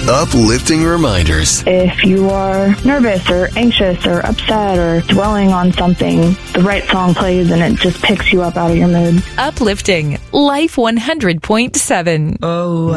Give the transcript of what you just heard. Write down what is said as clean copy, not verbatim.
uplifting reminders. If you are nervous or anxious or upset or dwelling on something, the right song plays and it just picks you up out of your mood. Uplifting Life 100.7. Oh,